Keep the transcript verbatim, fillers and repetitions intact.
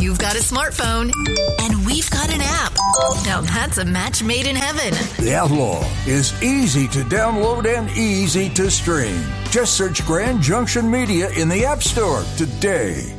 You've got a smartphone, and we've got an app. Now that's a match made in heaven. The Outlaw is easy to download and easy to stream. Just search Grand Junction Media in the App Store today.